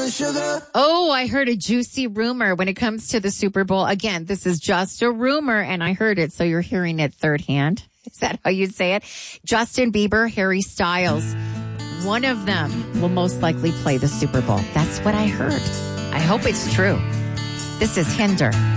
Oh, I heard a juicy rumor when it comes to the Super Bowl. Again, this is just a rumor, and I heard it, so you're hearing it third hand. Is that how you'd say it? Justin Bieber, Harry Styles, one of them will most likely play the Super Bowl. That's what I heard. I hope it's true. This is Hinder.